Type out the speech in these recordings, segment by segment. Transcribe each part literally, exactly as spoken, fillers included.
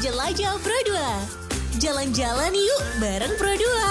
Jelajah Pro dua. Jalan-jalan yuk bareng Pro dua.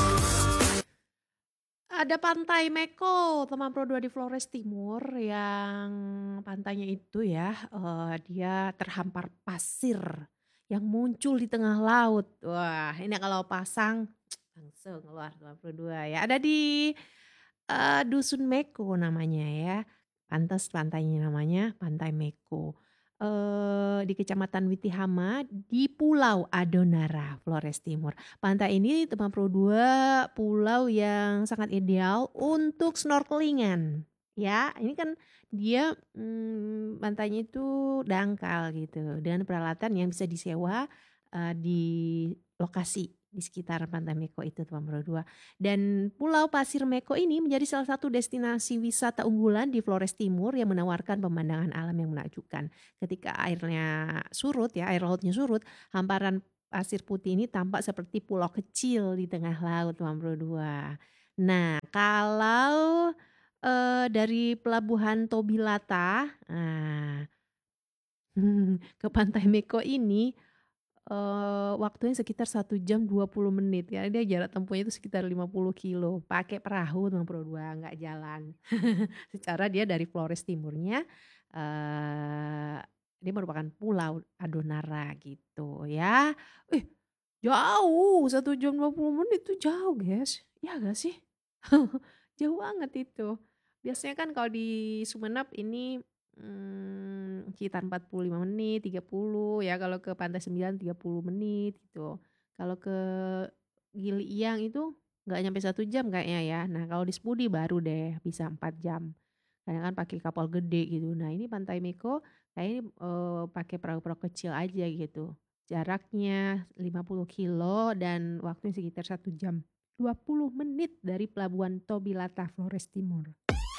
Ada Pantai Meko, teman Pro dua di Flores Timur yang pantainya itu ya, eee, dia terhampar pasir yang muncul di tengah laut. Wah, ini kalau pasang langsung keluar teman Pro dua ya. Ada di, eee, Dusun Meko namanya ya. Pantes pantainya namanya Pantai Meko. Eee, di Kecamatan Witihama di Pulau Adonara, Flores Timur. Pantai ini teman Pro dua pulau yang sangat ideal untuk snorkelingan. Ya, ini kan dia mmm, pantainya itu dangkal gitu dengan peralatan yang bisa disewa eee, di lokasi di sekitar Pantai Meko itu teman Pro dua. Dan Pulau Pasir Meko ini menjadi salah satu destinasi wisata unggulan di Flores Timur yang menawarkan pemandangan alam yang menakjubkan. Ketika airnya surut ya, air lautnya surut, hamparan pasir putih ini tampak seperti pulau kecil di tengah laut teman Pro dua. Nah, kalau eee, dari pelabuhan Tobilata, nah ke Pantai Meko ini, eee, waktunya sekitar satu jam dua puluh menit ya, dia jarak tempuhnya itu sekitar lima puluh kilo, pakai perahu teman Pro dua, nggak jalan. Secara dia dari Flores Timurnya, eee, dia merupakan Pulau Adonara gitu ya. Eh, jauh satu jam dua puluh menit itu jauh guys, iya nggak sih? Jauh banget itu. Biasanya kan kalau di Sumenep ini, mmm, sekitar empat puluh lima menit, tiga puluh ya, kalau ke Pantai Sembilan tiga puluh menit gitu. Kalau ke Gili Iyang itu nggak nyampe satu jam kayaknya ya. Nah kalau di Sepudi baru deh bisa empat jam. Kadang kan pakai kapal gede gitu. Nah ini Pantai Meko kayaknya, eee, pakai perahu-perahu kecil aja gitu. Jaraknya lima puluh kilo dan waktunya sekitar satu jam dua puluh menit dari Pelabuhan Tobilata, Flores Timur.